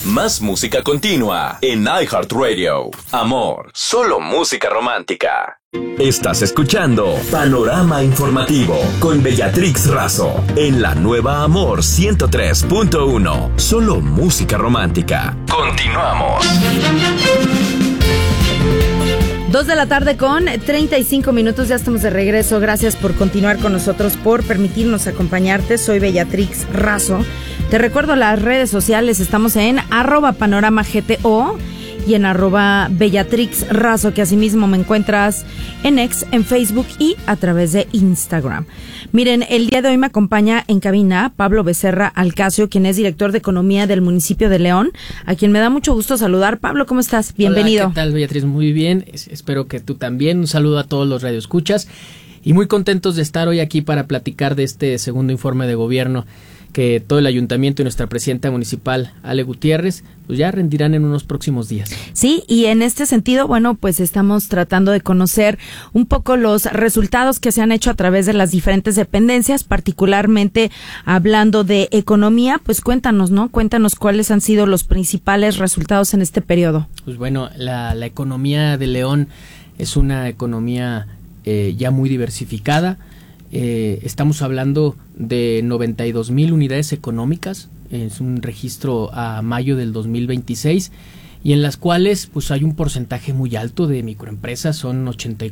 Más música continua en iHeartRadio. Amor, solo música romántica. Estás escuchando Panorama Informativo con Bellatrix Razo en la nueva Amor 103.1. Solo música romántica. Continuamos. 2 de la tarde con 35 minutos, ya estamos de regreso. Gracias por continuar con nosotros, por permitirnos acompañarte. Soy Bellatrix Razo. Te recuerdo las redes sociales, estamos en @panoramagto y en @Bellatrix Razo, que asimismo me encuentras en X, en Facebook y a través de Instagram. Miren, el día de hoy me acompaña en cabina Pablo Becerra Alcacio, quien es director de Economía del municipio de León, a quien me da mucho gusto saludar. Pablo, ¿cómo estás? Bienvenido. Hola, ¿qué tal, Beatriz? Muy bien, espero que tú también. Un saludo a todos los radioescuchas y muy contentos de estar hoy aquí para platicar de este segundo informe de gobierno que todo el ayuntamiento y nuestra presidenta municipal, Ale Gutiérrez, pues ya rendirán en unos próximos días. Sí, y en este sentido, bueno, pues estamos tratando de conocer un poco los resultados que se han hecho a través de las diferentes dependencias, particularmente hablando de economía. Pues cuéntanos, ¿no? Cuéntanos cuáles han sido los principales resultados en este periodo. Pues bueno, la economía de León es una economía ya muy diversificada. Estamos hablando de 92,000 unidades económicas, es un registro a mayo del 2026, y en las cuales pues hay un porcentaje muy alto de microempresas, son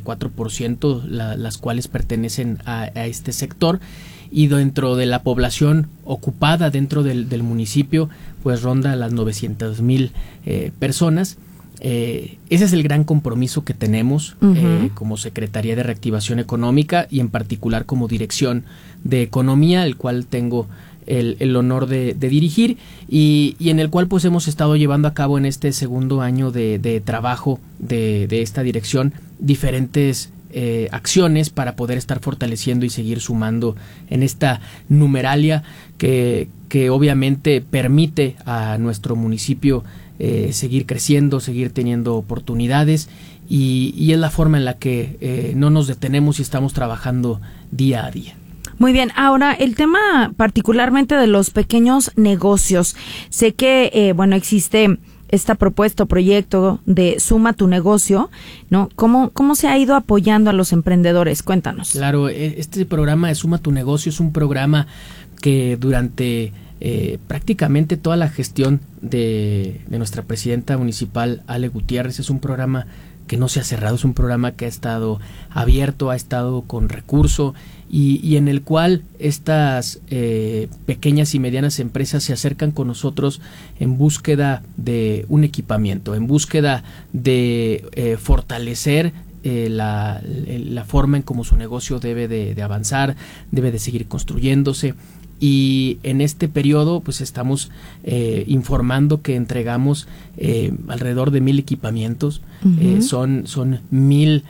84% las cuales pertenecen a este sector, y dentro de la población ocupada dentro del municipio pues ronda las 900,000 personas. Ese es el gran compromiso que tenemos como Secretaría de Reactivación Económica y en particular como Dirección de Economía, el cual tengo el honor de dirigir y en el cual pues hemos estado llevando a cabo en este segundo año de trabajo de esta dirección diferentes acciones para poder estar fortaleciendo y seguir sumando en esta numeralia que obviamente permite a nuestro municipio seguir creciendo, seguir teniendo oportunidades y es la forma en la que no nos detenemos y estamos trabajando día a día. Muy bien, ahora el tema particularmente de los pequeños negocios. Sé que, existe esta propuesta o proyecto de Suma tu Negocio, ¿no? ¿Cómo se ha ido apoyando a los emprendedores? Cuéntanos. Claro, este programa de Suma tu Negocio es un programa que durante prácticamente toda la gestión de nuestra presidenta municipal, Ale Gutiérrez, es un programa que no se ha cerrado, es un programa que ha estado abierto, ha estado con recurso y en el cual estas pequeñas y medianas empresas se acercan con nosotros en búsqueda de un equipamiento, en búsqueda de fortalecer la forma en cómo su negocio debe de avanzar, debe de seguir construyéndose. Y en este periodo pues estamos informando que entregamos alrededor de 1,000 equipamientos. Son 1,000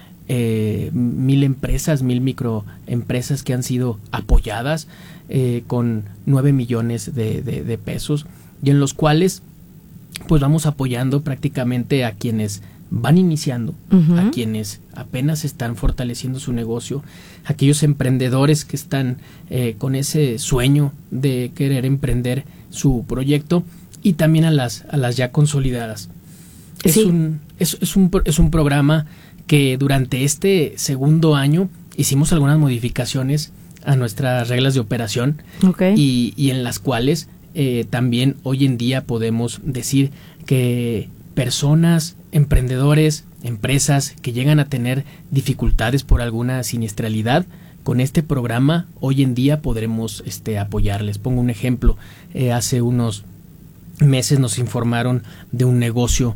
empresas, 1,000 microempresas que han sido apoyadas con 9 millones de pesos y en los cuales pues vamos apoyando prácticamente a quienes van iniciando, a quienes apenas están fortaleciendo su negocio, aquellos emprendedores que están con ese sueño de querer emprender su proyecto y también a las ya consolidadas. Sí. Es un programa que durante este segundo año hicimos algunas modificaciones a nuestras reglas de operación. Okay. Y en las cuales también hoy en día podemos decir que personas, emprendedores, empresas que llegan a tener dificultades por alguna siniestralidad, con este programa hoy en día podremos apoyarles. Pongo un ejemplo, hace unos meses nos informaron de un negocio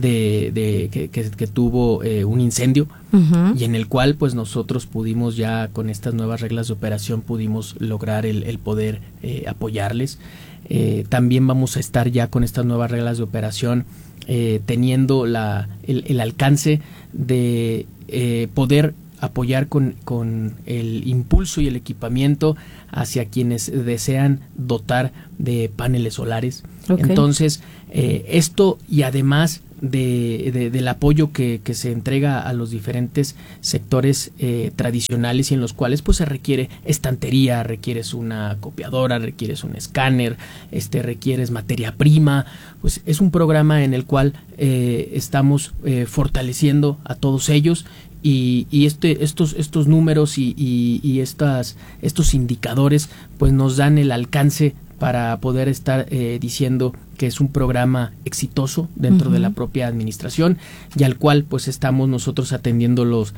que tuvo un incendio y en el cual pues nosotros pudimos ya con estas nuevas reglas de operación pudimos lograr el poder apoyarles. También vamos a estar ya con estas nuevas reglas de operación teniendo el alcance de poder apoyar con el impulso y el equipamiento hacia quienes desean dotar de paneles solares. Okay. Entonces, esto y además del apoyo que se entrega a los diferentes sectores tradicionales y en los cuales pues se requiere estantería, requieres una copiadora, requieres un escáner, requieres materia prima. Pues es un programa en el cual estamos fortaleciendo a todos ellos. Y estos números y estos indicadores pues nos dan el alcance para poder estar diciendo que es un programa exitoso dentro de la propia administración y al cual pues estamos nosotros atendiendo los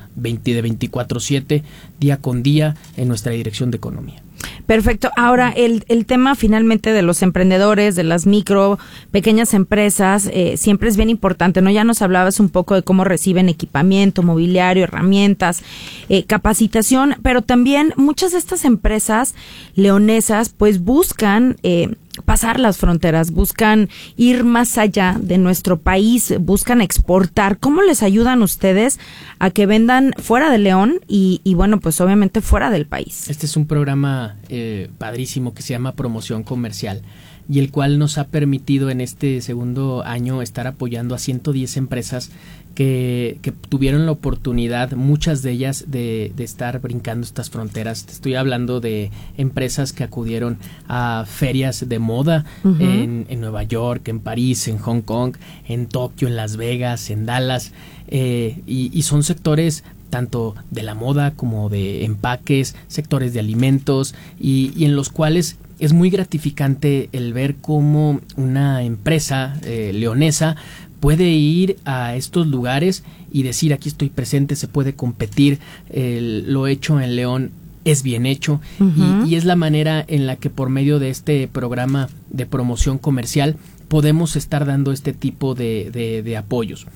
24/7 día con día en nuestra Dirección de Economía. Perfecto. Ahora, el tema finalmente de los emprendedores, de las micro, pequeñas empresas, siempre es bien importante, ¿no? Ya nos hablabas un poco de cómo reciben equipamiento, mobiliario, herramientas, capacitación, pero también muchas de estas empresas leonesas pues buscan pasar las fronteras, buscan ir más allá de nuestro país, buscan exportar. ¿Cómo les ayudan ustedes a que vendan fuera de León y bueno, pues obviamente fuera del país? Este es un programa padrísimo que se llama Promoción Comercial y el cual nos ha permitido en este segundo año estar apoyando a 110 empresas que tuvieron la oportunidad, muchas de ellas, de estar brincando estas fronteras. Te estoy hablando de empresas que acudieron a ferias de moda en Nueva York, en París, en Hong Kong, en Tokio, en Las Vegas, en Dallas, y son sectores tanto de la moda como de empaques, sectores de alimentos, y en los cuales es muy gratificante el ver cómo una empresa leonesa puede ir a estos lugares y decir aquí estoy presente, se puede competir, lo hecho en León es bien hecho, y es la manera en la que por medio de este programa de promoción comercial podemos estar dando este tipo de apoyos.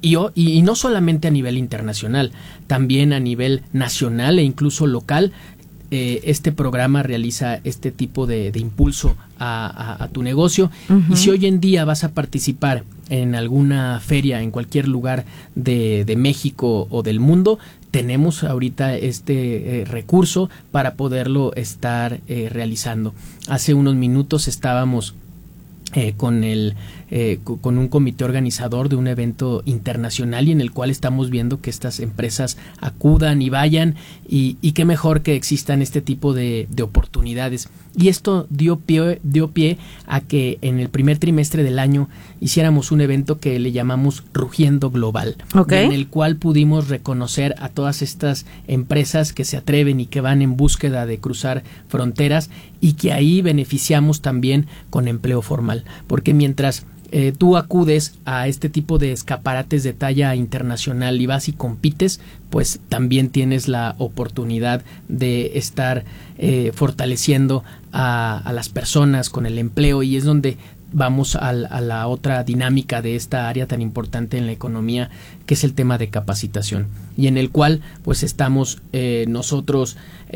Y no solamente a nivel internacional, también a nivel nacional e incluso local. Este programa realiza este tipo de impulso a tu negocio, y si hoy en día vas a participar en alguna feria en cualquier lugar de México o del mundo, tenemos ahorita este recurso para poderlo estar realizando. Hace unos minutos estábamos con un comité organizador de un evento internacional y en el cual estamos viendo que estas empresas acudan y vayan, y qué mejor que existan este tipo de oportunidades. Y esto dio pie a que en el primer trimestre del año hiciéramos un evento que le llamamos Rugiendo Global, en el cual pudimos reconocer a todas estas empresas que se atreven y que van en búsqueda de cruzar fronteras, y que ahí beneficiamos también con empleo formal, porque mientras tú acudes a este tipo de escaparates de talla internacional y vas y compites, pues también tienes la oportunidad de estar fortaleciendo a las personas con el empleo, y es donde vamos a la otra dinámica de esta área tan importante en la economía, que es el tema de capacitación, y en el cual pues estamos nosotros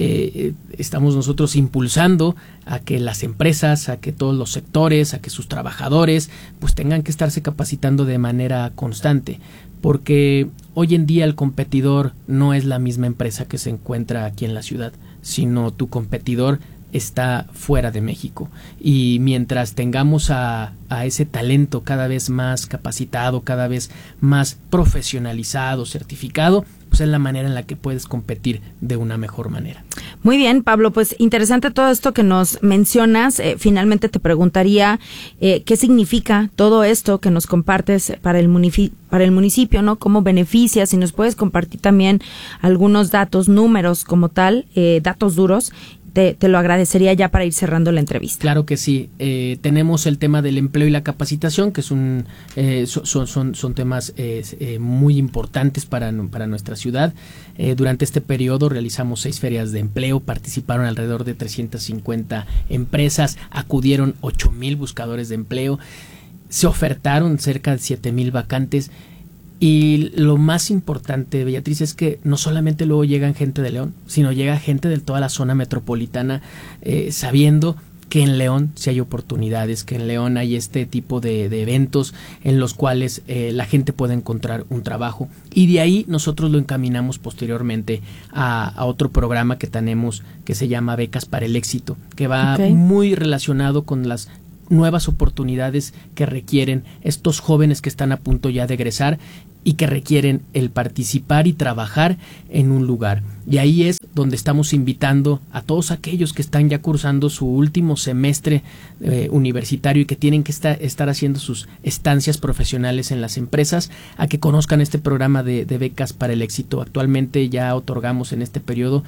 impulsando a que las empresas, a que todos los sectores, a que sus trabajadores pues tengan que estarse capacitando de manera constante, porque hoy en día el competidor no es la misma empresa que se encuentra aquí en la ciudad, sino tu competidor está fuera de México, y mientras tengamos a ese talento cada vez más capacitado, cada vez más profesionalizado, certificado, pues es la manera en la que puedes competir de una mejor manera. Muy bien, Pablo, pues interesante todo esto que nos mencionas. Finalmente te preguntaría qué significa todo esto que nos compartes para el municipio, ¿no? ¿Cómo beneficia? Si nos puedes compartir también algunos datos, números como tal, datos duros. Te lo agradecería ya para ir cerrando la entrevista. Claro que sí. Tenemos el tema del empleo y la capacitación, que es son temas muy importantes para nuestra ciudad. Durante este periodo realizamos 6 ferias de empleo, participaron alrededor de 350 empresas, acudieron 8,000 buscadores de empleo, se ofertaron cerca de 7,000 vacantes. Y lo más importante, Beatriz, es que no solamente luego llegan gente de León, sino llega gente de toda la zona metropolitana, sabiendo que en León sí hay oportunidades, que en León hay este tipo de eventos en los cuales la gente puede encontrar un trabajo. Y de ahí nosotros lo encaminamos posteriormente a otro programa que tenemos que se llama Becas para el Éxito, que va muy relacionado con las nuevas oportunidades que requieren estos jóvenes que están a punto ya de egresar y que requieren el participar y trabajar en un lugar. Y ahí es donde estamos invitando a todos aquellos que están ya cursando su último semestre universitario y que tienen que estar haciendo sus estancias profesionales en las empresas, a que conozcan este programa de becas para el éxito. Actualmente ya otorgamos en este periodo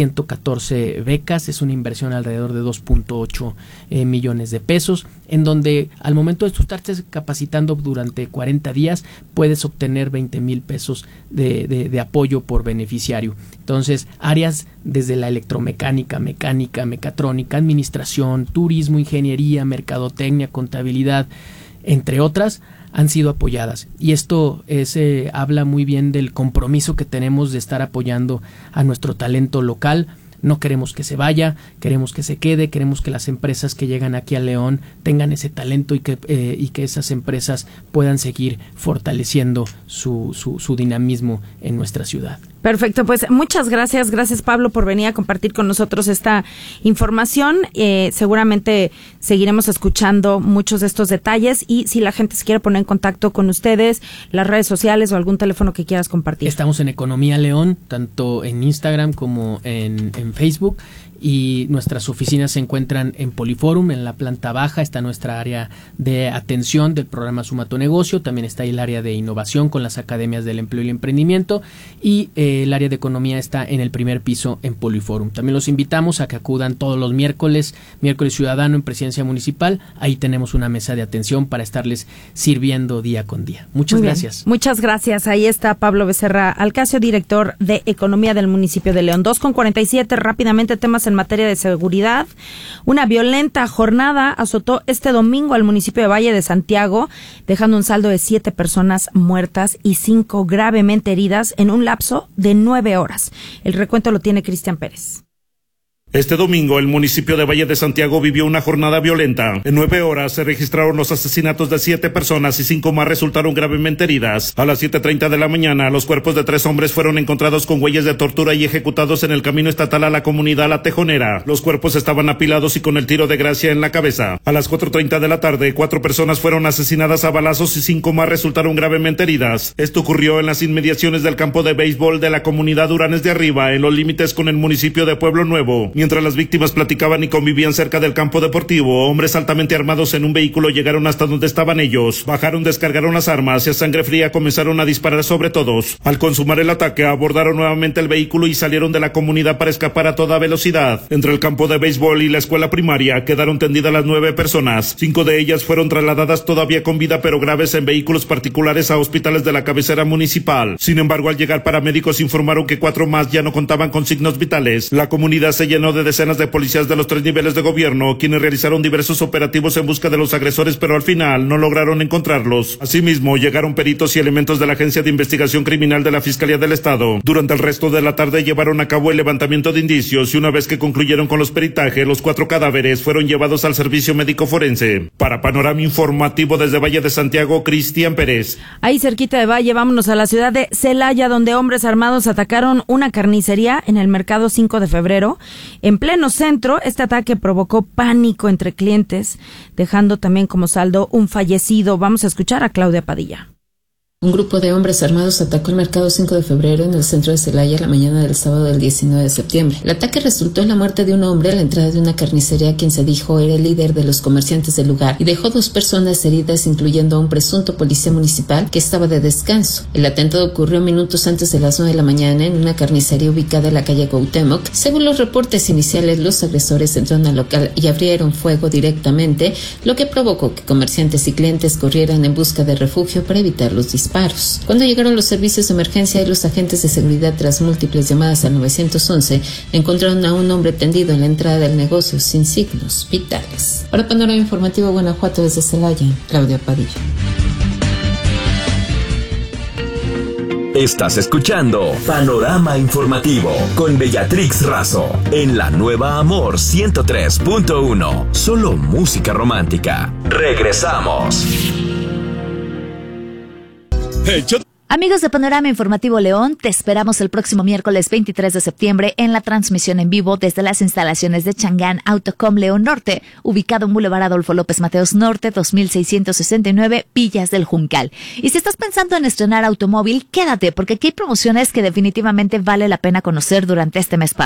114 becas, es una inversión alrededor de 2.8 millones de pesos, en donde al momento de tú estarte capacitando durante 40 días puedes obtener 20,000 pesos de apoyo por beneficiario. Entonces, áreas desde la electromecánica, mecánica, mecatrónica, administración, turismo, ingeniería, mercadotecnia, contabilidad, entre otras, han sido apoyadas. Y esto habla muy bien del compromiso que tenemos de estar apoyando a nuestro talento local. No queremos que se vaya, queremos que se quede, queremos que las empresas que llegan aquí a León tengan ese talento y que esas empresas puedan seguir fortaleciendo su dinamismo en nuestra ciudad. Perfecto, pues muchas gracias. Gracias, Pablo, por venir a compartir con nosotros esta información. Seguramente seguiremos escuchando muchos de estos detalles y si la gente se quiere poner en contacto con ustedes, las redes sociales o algún teléfono que quieras compartir. Estamos en Economía León, tanto en Instagram como en Facebook. Y nuestras oficinas se encuentran en Poliforum, en la planta baja. Está nuestra área de atención del programa Suma tu Negocio, también está ahí el área de innovación con las academias del empleo y el emprendimiento, y el área de economía está en el primer piso en Poliforum. También los invitamos a que acudan todos los miércoles ciudadano en Presidencia Municipal. Ahí tenemos una mesa de atención para estarles sirviendo día con día. Muchas gracias. Muchas gracias. Ahí está Pablo Becerra Alcacio, director de Economía del municipio de León. 2:47, rápidamente temas en materia de seguridad. Una violenta jornada azotó este domingo al municipio de Valle de Santiago, dejando un saldo de 7 personas muertas y 5 gravemente heridas en un lapso de 9 horas. El recuento lo tiene Cristian Pérez. Este domingo, el municipio de Valle de Santiago vivió una jornada violenta. En 9 horas se registraron los asesinatos de 7 personas y 5 más resultaron gravemente heridas. A las 7:30 de la mañana, los cuerpos de 3 hombres fueron encontrados con huellas de tortura y ejecutados en el camino estatal a la comunidad La Tejonera. Los cuerpos estaban apilados y con el tiro de gracia en la cabeza. A las 4:30 de la tarde, 4 personas fueron asesinadas a balazos y 5 más resultaron gravemente heridas. Esto ocurrió en las inmediaciones del campo de béisbol de la comunidad Uranes de Arriba, en los límites con el municipio de Pueblo Nuevo. Mientras las víctimas platicaban y convivían cerca del campo deportivo, hombres altamente armados en un vehículo llegaron hasta donde estaban ellos, bajaron, descargaron las armas y a sangre fría comenzaron a disparar sobre todos. Al consumar el ataque, abordaron nuevamente el vehículo y salieron de la comunidad para escapar a toda velocidad. Entre el campo de béisbol y la escuela primaria quedaron tendidas las 9 personas. 5 de ellas fueron trasladadas todavía con vida pero graves en vehículos particulares a hospitales de la cabecera municipal. Sin embargo, al llegar paramédicos informaron que 4 más ya no contaban con signos vitales. La comunidad se llenó de decenas de policías de los 3 niveles de gobierno, quienes realizaron diversos operativos en busca de los agresores, pero al final no lograron encontrarlos. Asimismo, llegaron peritos y elementos de la Agencia de Investigación Criminal de la Fiscalía del Estado. Durante el resto de la tarde llevaron a cabo el levantamiento de indicios y una vez que concluyeron con los peritajes, los 4 cadáveres fueron llevados al servicio médico forense. Para Panorama Informativo desde Valle de Santiago, Cristian Pérez. Ahí cerquita de Valle, vámonos a la ciudad de Celaya, donde hombres armados atacaron una carnicería en el mercado 5 de febrero. En pleno centro, este ataque provocó pánico entre clientes, dejando también como saldo un fallecido. Vamos a escuchar a Claudia Padilla. Un grupo de hombres armados atacó el mercado 5 de febrero en el centro de Celaya la mañana del sábado del 19 de septiembre. El ataque resultó en la muerte de un hombre a la entrada de una carnicería, quien se dijo era el líder de los comerciantes del lugar, y dejó 2 personas heridas, incluyendo a un presunto policía municipal que estaba de descanso. El atentado ocurrió minutos antes de las 9 de la mañana en una carnicería ubicada en la calle Cuauhtémoc. Según los reportes iniciales, los agresores entraron al local y abrieron fuego directamente, lo que provocó que comerciantes y clientes corrieran en busca de refugio para evitar los disparos. Cuando llegaron los servicios de emergencia y los agentes de seguridad, tras múltiples llamadas al 911, encontraron a un hombre tendido en la entrada del negocio sin signos vitales. Para Panorama Informativo Guanajuato, desde Celaya, Claudia Padilla. Estás escuchando Panorama Informativo con Bellatrix Razo en la nueva Amor 103.1. Solo música romántica. Regresamos. Amigos de Panorama Informativo León, te esperamos el próximo miércoles 23 de septiembre en la transmisión en vivo desde las instalaciones de Changán Autocom León Norte, ubicado en Boulevard Adolfo López Mateos Norte, 2669, Villas del Juncal. Y si estás pensando en estrenar automóvil, quédate, porque aquí hay promociones que definitivamente vale la pena conocer durante este mes patrio.